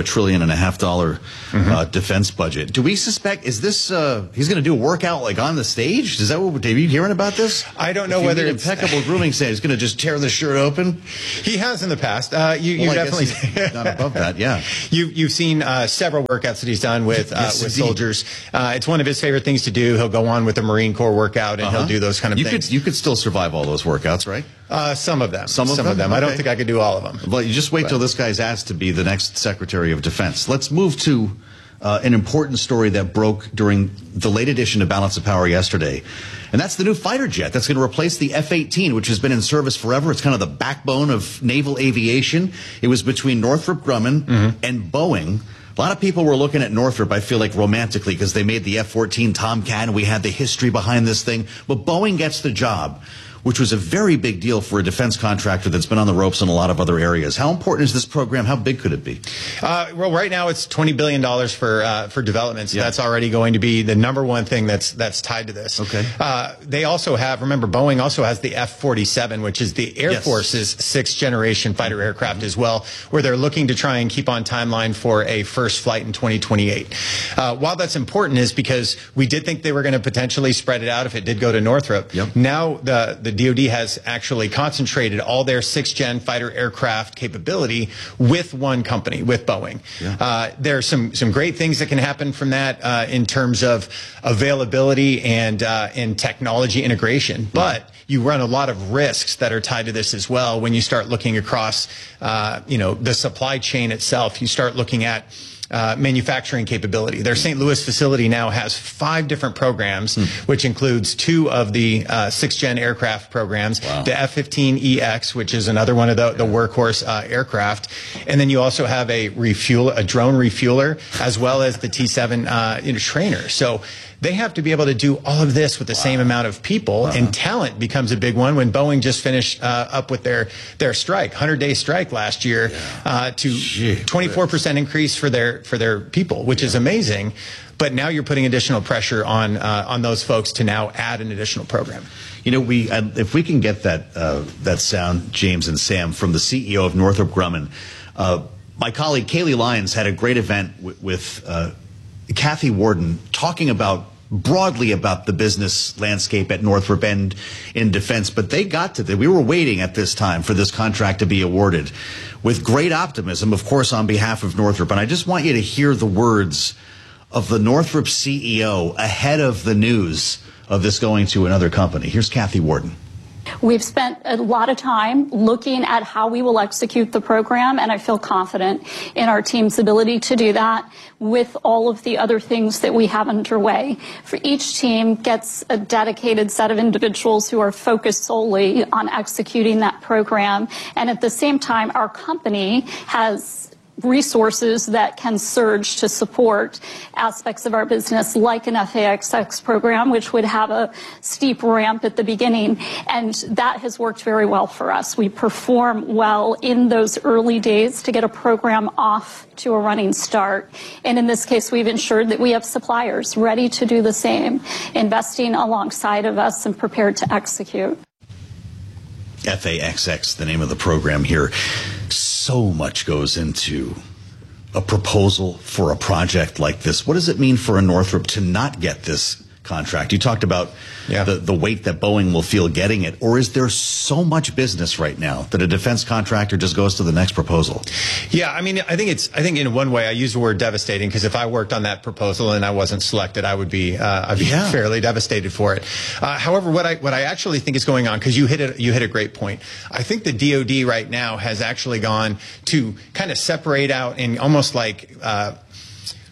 trillion defense budget. Do we suspect, is this, he's going to do a workout like on the stage? Is that what, are you hearing about this? I don't know whether it's impeccable grooming say he's going to just tear the shirt open. He has in the past. You Well, I definitely guess he's not above that. Yeah. You've seen several workouts that he's done with Yes, with indeed. soldiers. It's one of his favorite things to do. He'll go on with the Marine Corps workout and he'll do those kind of things. You could still survive all those workouts, right? Some of them. Some of them? I don't Okay. think I could do all of them. Well, you just wait till this guy's asked to be the next Secretary of Defense. Let's move to an important story that broke during the late edition of Balance of Power yesterday. And that's the new fighter jet that's going to replace the F-18, which has been in service forever. It's kind of the backbone of naval aviation. It was between Northrop Grumman and Boeing. A lot of people were looking at Northrop, I feel like, romantically, because they made the F-14 Tomcat, and we had the history behind this thing. But Boeing gets the job, which was a very big deal for a defense contractor that's been on the ropes in a lot of other areas. How important is this program? How big could it be? Well, right now it's $20 billion for development. So that's already going to be the number one thing that's tied to this. Okay. They also have, remember, Boeing also has the F-47, which is the Air Force's sixth generation fighter aircraft as well, where they're looking to try and keep on timeline for a first flight in 2028. While that's important is because we did think they were going to potentially spread it out if it did go to Northrop. Now the DoD has actually concentrated all their sixth-gen fighter aircraft capability with one company, with Boeing. There are some great things that can happen from that in terms of availability and technology integration, but you run a lot of risks that are tied to this as well when you start looking across, the supply chain itself. You start looking at manufacturing capability. Their St. Louis facility now has 5 different programs, which includes 2 of the sixth-gen aircraft programs, the F-15EX, which is another one of the workhorse aircraft, and then you also have a drone refueler, as well as the T-7 trainer. So they have to be able to do all of this with the same amount of people, and talent becomes a big one. When Boeing just finished up with their strike, 100-day strike last year, to 24% increase for their people, which is amazing. But now you're putting additional pressure on those folks to now add an additional program. You know, if we can get that sound, James and Sam, from the CEO of Northrop Grumman. My colleague Kaylee Lyons had a great event with Kathy Warden talking broadly about the business landscape at Northrop and in defense, but they got to we were waiting at this time for this contract to be awarded with great optimism, of course, on behalf of Northrop. And I just want you to hear the words of the Northrop CEO ahead of the news of this going to another company. Here's Kathy Warden. We've spent a lot of time looking at how we will execute the program, and I feel confident in our team's ability to do that with all of the other things that we have underway. For each team gets a dedicated set of individuals who are focused solely on executing that program, and at the same time, our company has resources that can surge to support aspects of our business like an FAXX program, which would have a steep ramp at the beginning. And that has worked very well for us. We perform well in those early days to get a program off to a running start. And in this case, we've ensured that we have suppliers ready to do the same, investing alongside of us and prepared to execute. FAXX, the name of the program here. So much goes into a proposal for a project like this. What does it mean for a Northrop to not get this contract? You talked about the weight that Boeing will feel getting it, or is there so much business right now that a defense contractor just goes to the next proposal? Yeah, I mean, I think in one way I use the word devastating, because if I worked on that proposal and I wasn't selected, I'd be fairly devastated for it. However, what I actually think is going on, because you hit a great point. I think the DoD right now has actually gone to kind of separate out and almost like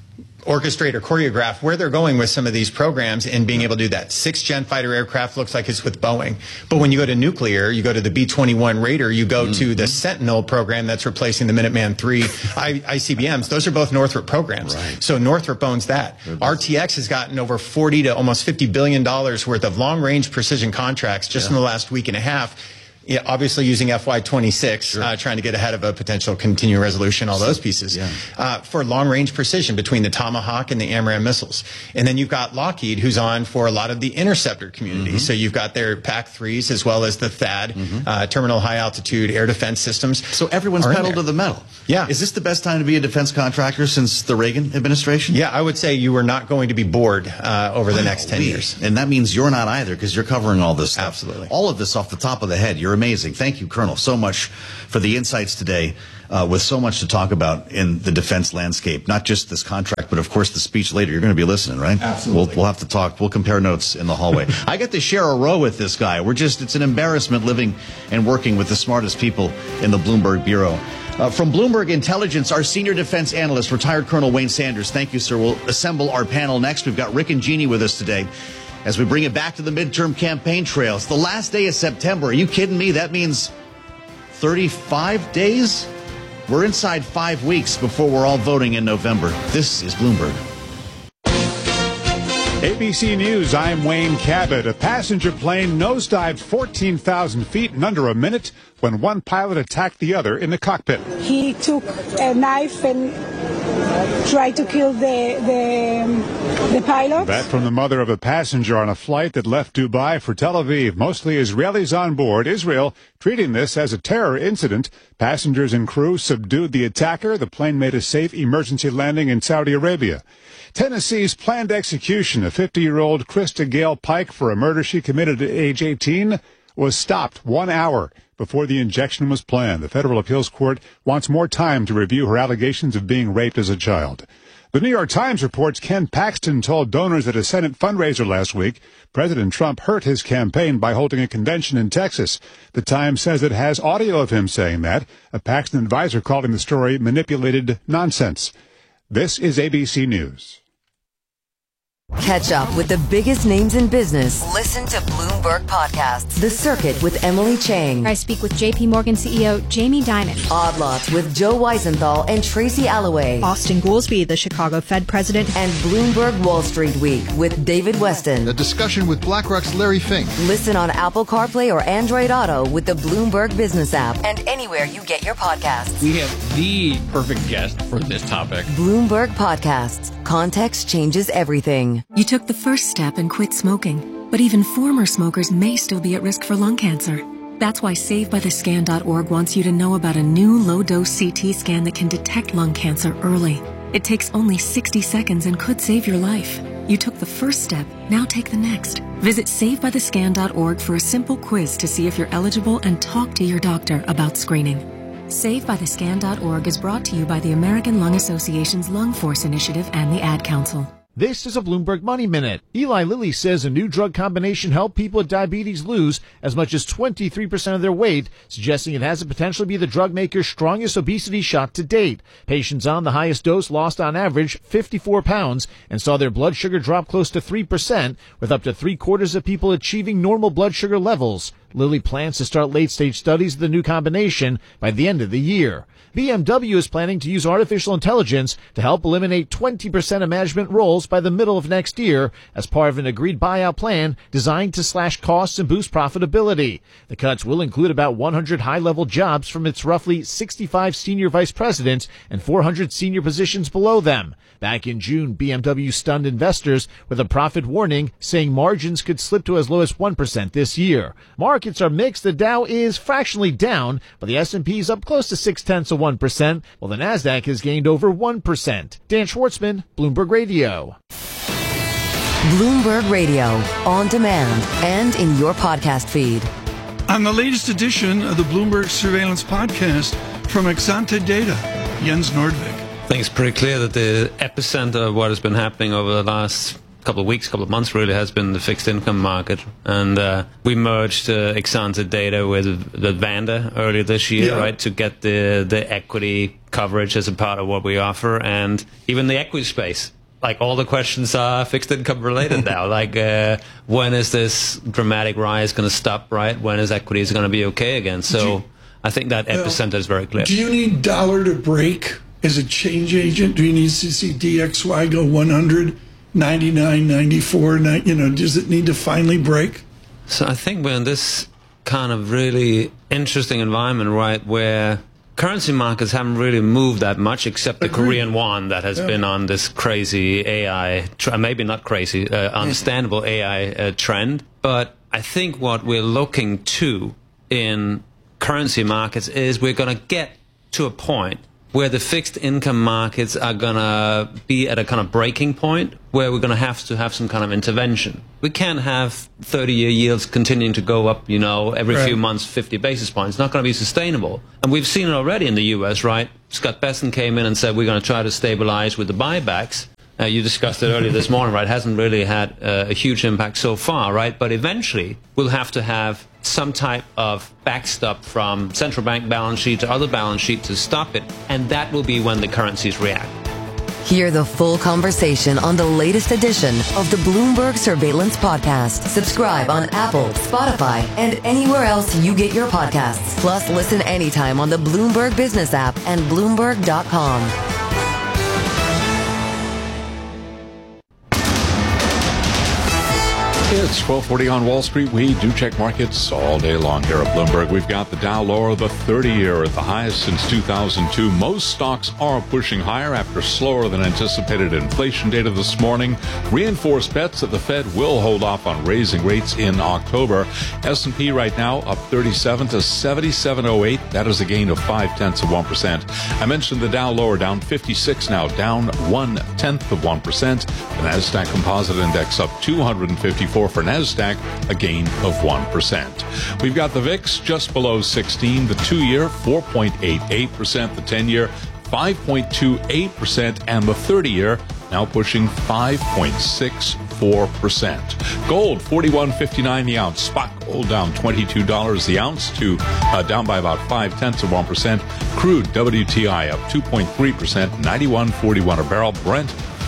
orchestrate or choreograph where they're going with some of these programs and being able to do that. 6th Gen fighter aircraft looks like it's with Boeing. But when you go to nuclear, you go to the B-21 Raider, you go to the Sentinel program that's replacing the Minuteman III ICBMs. Those are both Northrop programs. Right. So Northrop owns that. RTX has gotten over $40 to almost $50 billion worth of long-range precision contracts just in the last week and a half. Yeah, obviously using FY26, trying to get ahead of a potential continuing resolution, all those pieces, for long-range precision between the Tomahawk and the AMRAAM missiles. And then you've got Lockheed, who's on for a lot of the interceptor community. So you've got their PAC-3s as well as the THAAD, Terminal High Altitude Air Defense Systems. So everyone's pedal to the metal. Yeah. Is this the best time to be a defense contractor since the Reagan administration? Yeah, I would say you are not going to be bored over the next 10 years. And that means you're not either, because you're covering all this stuff. Absolutely. All of this off the top of the head. You're amazing. Thank you, Colonel, so much for the insights today, with so much to talk about in the defense landscape. Not just this contract, but of course the speech later. You're going to be listening, right? Absolutely. We'll have to talk. We'll compare notes in the hallway. I get to share a row with this guy. It's an embarrassment living and working with the smartest people in the Bloomberg Bureau. From Bloomberg Intelligence, our senior defense analyst, retired Colonel Wayne Sanders. Thank you, sir. We'll assemble our panel next. We've got Rick and Jeannie with us today as we bring it back to the midterm campaign trail. It's the last day of September. Are you kidding me? That means 35 days? We're inside 5 weeks before we're all voting in November. This is Bloomberg. ABC News, I'm Wayne Cabot. A passenger plane nosedived 14,000 feet in under a minute when one pilot attacked the other in the cockpit. He took a knife and tried to kill the pilot. That from the mother of a passenger on a flight that left Dubai for Tel Aviv. Mostly Israelis on board. Israel treating this as a terror incident. Passengers and crew subdued the attacker. The plane made a safe emergency landing in Saudi Arabia. Tennessee's planned execution of 50-year-old Krista Gale Pike for a murder she committed at age 18 was stopped 1 hour before the injection was planned. The federal appeals court wants more time to review her allegations of being raped as a child. The New York Times reports Ken Paxton told donors at a Senate fundraiser last week President Trump hurt his campaign by holding a convention in Texas. The Times says it has audio of him saying that. A Paxton advisor called him the story manipulated nonsense. This is ABC News. Catch up with the biggest names in business. Listen to Bloomberg Podcasts. The Circuit with Emily Chang. I speak with JP Morgan CEO Jamie Dimon. Odd Lots with Joe Weisenthal and Tracy Alloway. Austin Goolsbee, the Chicago Fed president. And Bloomberg Wall Street Week with David Weston. A discussion with BlackRock's Larry Fink. Listen on Apple CarPlay or Android Auto with the Bloomberg Business app and anywhere you get your podcasts. We have the perfect guest for this topic. Bloomberg Podcasts. Context changes everything. You took the first step and quit smoking, but even former smokers may still be at risk for lung cancer. That's why SaveByTheScan.org wants you to know about a new low-dose CT scan that can detect lung cancer early. It takes only 60 seconds and could save your life. You took the first step, now take the next. Visit SaveByTheScan.org for a simple quiz to see if you're eligible and talk to your doctor about screening. SaveByTheScan.org is brought to you by the American Lung Association's Lung Force Initiative and the Ad Council. This is a Bloomberg Money Minute. Eli Lilly says a new drug combination helped people with diabetes lose as much as 23% of their weight, suggesting it has the potential to be the drug maker's strongest obesity shot to date. Patients on the highest dose lost on average 54 pounds and saw their blood sugar drop close to 3%, with up to 3/4 of people achieving normal blood sugar levels. Lilly plans to start late-stage studies of the new combination by the end of the year. BMW is planning to use artificial intelligence to help eliminate 20% of management roles by the middle of next year as part of an agreed buyout plan designed to slash costs and boost profitability. The cuts will include about 100 high-level jobs from its roughly 65 senior vice presidents and 400 senior positions below them. Back in June, BMW stunned investors with a profit warning, saying margins could slip to as low as 1% this year. Markets are mixed. The Dow is fractionally down, but the S&P is up close to 0.6%, while the Nasdaq has gained over 1%. Dan Schwartzman, Bloomberg Radio. Bloomberg Radio, on demand and in your podcast feed. On the latest edition of the Bloomberg Surveillance Podcast from Exante Data, Jens Nordvik. I think it's pretty clear that the epicenter of what has been happening over the last couple of weeks, couple of months really has been the fixed income market. And we merged Exante Data with Vanda earlier this year, right, to get the equity coverage as a part of what we offer. And even the equity space like all the questions are fixed income related now. Like, when is this dramatic rise going to stop, right? When is equities going to be okay again? So I think that epicenter is very clear. Do you need dollar to break as a change agent? Do you need to see DXY go 100, 99, 94? Does it need to finally break? So I think we're in this kind of really interesting environment, right, where currency markets haven't really moved that much, except the Korean won that has been on this crazy AI, maybe not crazy, understandable AI trend. But I think what we're looking to in currency markets is we're going to get to a point where the fixed income markets are going to be at a kind of breaking point where we're going to have some kind of intervention. We can't have 30-year yields continuing to go up, every few months, 50 basis points. It's not going to be sustainable. And we've seen it already in the U.S., right? Scott Bessent came in and said we're going to try to stabilize with the buybacks. You discussed it earlier this morning, right? It hasn't really had a huge impact so far, right? But eventually, we'll have to have some type of backstop from central bank balance sheet to other balance sheet to stop it, and that will be when the currencies react. Hear the full conversation on the latest edition of the Bloomberg Surveillance Podcast. Subscribe on Apple, Spotify, and anywhere else you get your podcasts. Plus, listen anytime on the Bloomberg Business app and Bloomberg.com. It's 12:40 on Wall Street. We do check markets all day long here at Bloomberg. We've got the Dow lower, the 30-year at the highest since 2002. Most stocks are pushing higher after slower than anticipated inflation data this morning. Reinforced bets that the Fed will hold off on raising rates in October. S&P right now up 37 to 77.08. That is a gain of 0.5%. I mentioned the Dow lower, down 56 now, down 0.1%. The Nasdaq Composite Index up 254 for Nasdaq, a gain of 1%. We've got the VIX just below 16, the 2-year 4.88%, the 10-year 5.28%, and the 30-year now pushing 5.64%. Gold, $41.59 the ounce. Spot gold down $22 the ounce to down by about 0.5%. Crude WTI up 2.3%, $91.41 a barrel. Brent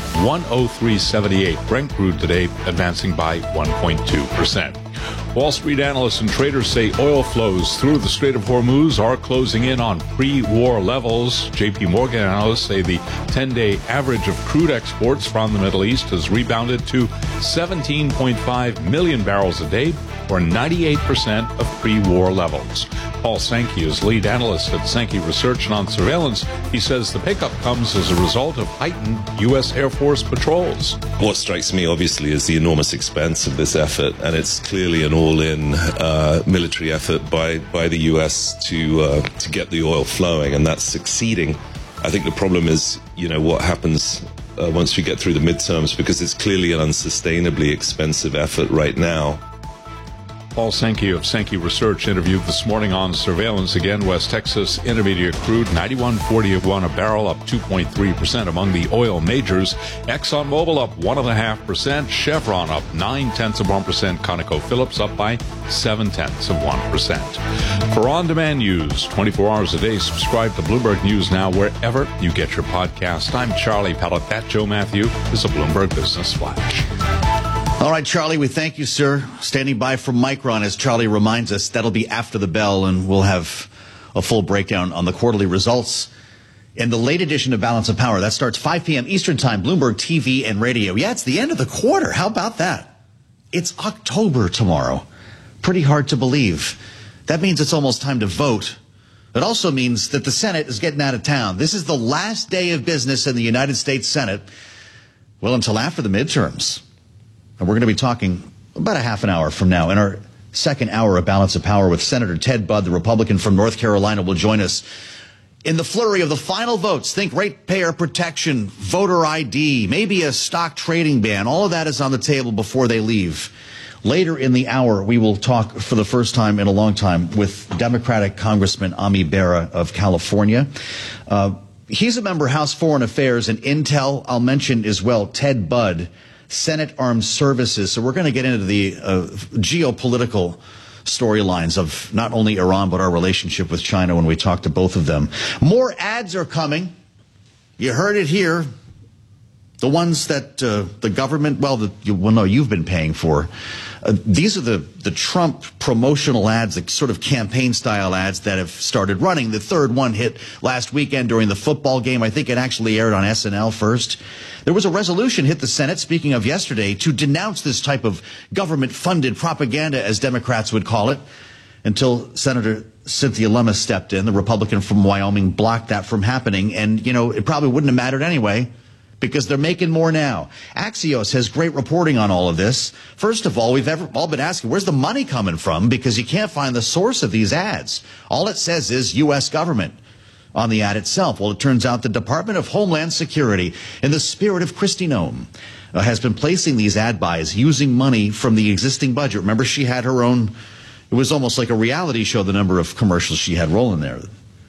103.78. Brent crude today advancing by 1.2%. Wall Street analysts and traders say oil flows through the Strait of Hormuz are closing in on pre-war levels. JP Morgan analysts say the 10-day average of crude exports from the Middle East has rebounded to 17.5 million barrels a day, or 98% of pre-war levels. Paul Sankey is lead analyst at Sankey Research, and on surveillance, he says the pickup comes as a result of heightened U.S. Air Force patrols. What strikes me, obviously, is the enormous expense of this effort, and it's clearly an all-in military effort by the U.S. to get the oil flowing, and that's succeeding. I think the problem is, what happens once we get through the midterms, because it's clearly an unsustainably expensive effort right now. Paul Sankey of Sankey Research interviewed this morning on surveillance. Again, West Texas Intermediate crude, $91.41 a barrel, up 2.3% among the oil majors. ExxonMobil up 1.5%. Chevron up 0.9%. ConocoPhillips up by 0.7%. For on-demand news, 24 hours a day, subscribe to Bloomberg News Now wherever you get your podcast. I'm Charlie Pellet. That Joe Matthew is a Bloomberg Business Flash. All right, Charlie, we thank you, sir. Standing by from Micron, as Charlie reminds us, that'll be after the bell, and we'll have a full breakdown on the quarterly results in the late edition of Balance of Power. That starts 5 p.m. Eastern Time, Bloomberg TV and radio. Yeah, it's the end of the quarter. How about that? It's October tomorrow. Pretty hard to believe. That means it's almost time to vote. It also means that the Senate is getting out of town. This is the last day of business in the United States Senate, well, until after the midterms. And we're going to be talking about a half an hour from now in our second hour of Balance of Power with Senator Ted Budd, the Republican from North Carolina, will join us. In the flurry of the final votes, think ratepayer protection, voter ID, maybe a stock trading ban. All of that is on the table before they leave. Later in the hour, we will talk for the first time in a long time with Democratic Congressman Ami Bera of California. He's a member of House Foreign Affairs and Intel. I'll mention as well Ted Budd, Senate Armed Services. So we're going to get into the geopolitical storylines of not only Iran, but our relationship with China when we talk to both of them. More ads are coming. You heard it here. The ones that the government, you've been paying for. These are the Trump promotional ads, the sort of campaign-style ads that have started running. The third one hit last weekend during the football game. I think it actually aired on SNL first. There was a resolution hit the Senate, speaking of yesterday, to denounce this type of government-funded propaganda, as Democrats would call it, until Senator Cynthia Lummis stepped in. The Republican from Wyoming blocked that from happening. And, it probably wouldn't have mattered anyway, because they're making more now. Axios has great reporting on all of this. First of all, we've all been asking, where's the money coming from? Because you can't find the source of these ads. All it says is U.S. government on the ad itself. Well, it turns out the Department of Homeland Security, in the spirit of Kristi Noem, has been placing these ad buys using money from the existing budget. Remember, she had her own, it was almost like a reality show, the number of commercials she had rolling there.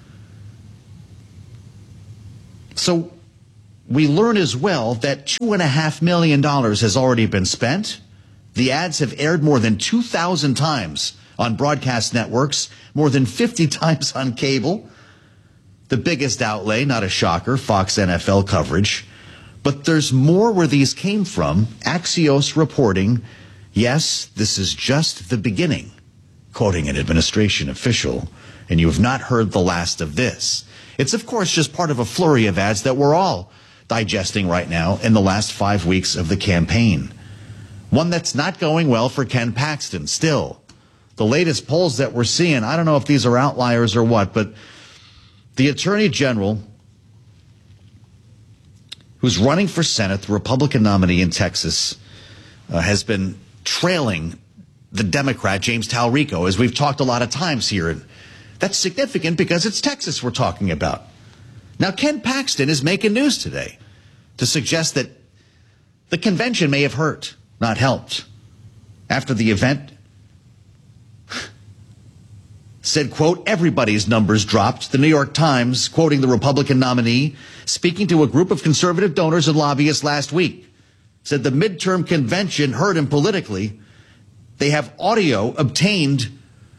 So we learn as well that $2.5 million has already been spent. The ads have aired more than 2,000 times on broadcast networks, more than 50 times on cable. The biggest outlay, not a shocker, Fox NFL coverage. But there's more where these came from. Axios reporting, yes, this is just the beginning, quoting an administration official, and you have not heard the last of this. It's, of course, just part of a flurry of ads that we're all digesting right now in the last 5 weeks of the campaign. One that's not going well for Ken Paxton still. The latest polls that we're seeing, I don't know if these are outliers or what, but the Attorney General, who's running for Senate, the Republican nominee in Texas, has been trailing the Democrat, James Talrico, as we've talked a lot of times here. And that's significant because it's Texas we're talking about. Now, Ken Paxton is making news today to suggest that the convention may have hurt, not helped. After the event, said, quote, everybody's numbers dropped. The New York Times, quoting the Republican nominee, speaking to a group of conservative donors and lobbyists last week, said the midterm convention hurt him politically. They have audio obtained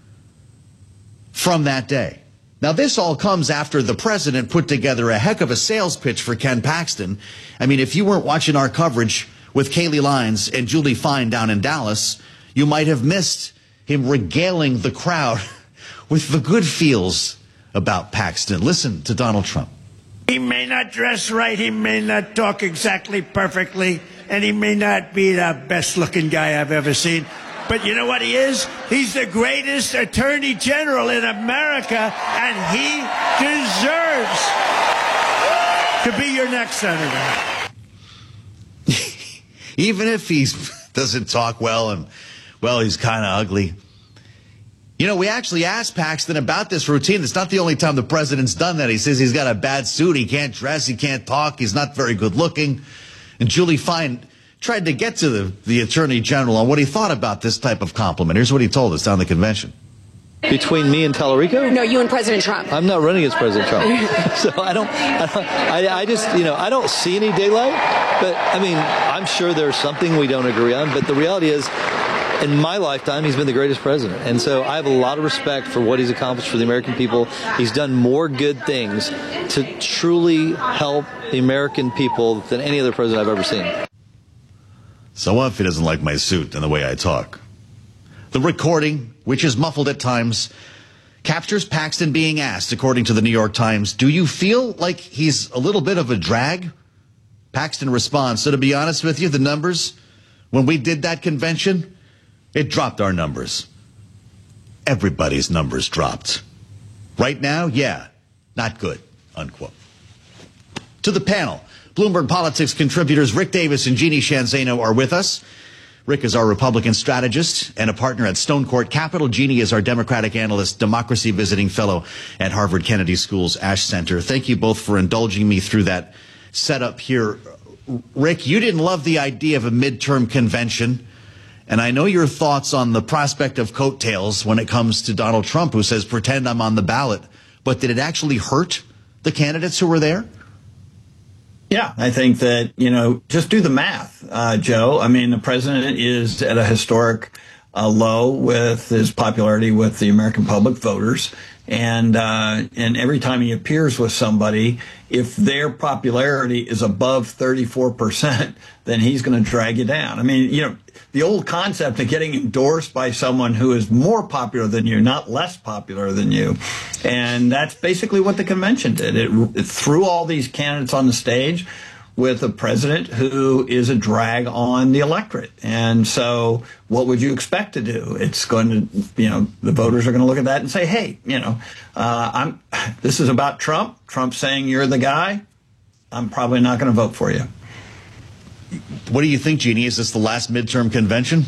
from that day. Now, this all comes after the president put together a heck of a sales pitch for Ken Paxton. I mean, if you weren't watching our coverage with Kaylee Lyons and Julie Fine down in Dallas, you might have missed him regaling the crowd with the good feels about Paxton. Listen to Donald Trump. He may not dress right, he may not talk exactly perfectly, and he may not be the best-looking guy I've ever seen. But you know what he is? He's the greatest attorney general in America, and he deserves to be your next senator. Even if he doesn't talk well and, well, he's kind of ugly. You know, we actually asked Paxton about this routine. It's not the only time the president's done that. He says he's got a bad suit, he can't dress, he can't talk, he's not very good looking. And Julie Fine tried to get to the Attorney General on what he thought about this type of compliment. Here's what he told us down the convention. Between me and Talarico? No, you and President Trump. I'm not running as President Trump. So I don't see any daylight. But, I mean, I'm sure there's something we don't agree on. But the reality is, in my lifetime, he's been the greatest president. And so I have a lot of respect for what he's accomplished for the American people. He's done more good things to truly help the American people than any other president I've ever seen. So what if he doesn't like my suit and the way I talk? The recording, which is muffled at times, captures Paxton being asked, according to the New York Times, do you feel like he's a little bit of a drag? Paxton responds, so to be honest with you, the numbers, when we did that convention, it dropped our numbers. Everybody's numbers dropped. Right now, yeah, not good, unquote. To the panel, Bloomberg Politics contributors Rick Davis and Jeannie Shanzano are with us. Rick is our Republican strategist and a partner at Stone Court Capital. Jeannie is our Democratic analyst, democracy visiting fellow at Harvard Kennedy School's Ash Center. Thank you both for indulging me through that setup here. Rick, you didn't love the idea of a midterm convention. And I know your thoughts on the prospect of coattails when it comes to Donald Trump, who says, pretend I'm on the ballot. But did it actually hurt the candidates who were there? Yeah, I think that, just do the math, Joe. I mean, the president is at a historic low with his popularity with the American public voters. And every time he appears with somebody, if their popularity is above 34%, then he's going to drag you down. I mean, you know, the old concept of getting endorsed by someone who is more popular than you, not less popular than you. And that's basically what the convention did. It threw all these candidates on the stage with a president who is a drag on the electorate. And so what would you expect to do? It's going to, you know, the voters are going to look at that and say, hey, you know, this is about Trump. Trump's saying you're the guy. I'm probably not going to vote for you. What do you think, Jeannie? Is this the last midterm convention?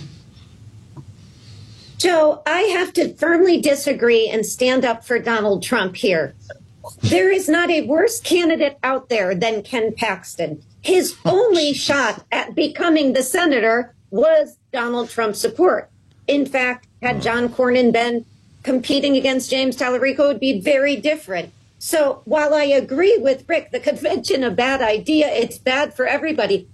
Joe, I have to firmly disagree and stand up for Donald Trump here. There is not a worse candidate out there than Ken Paxton. His only shot at becoming the senator was Donald Trump's support. In fact, had John Cornyn been competing against James Tallarico, it would be very different. So while I agree with Rick, the convention a bad idea, it's bad for everybody.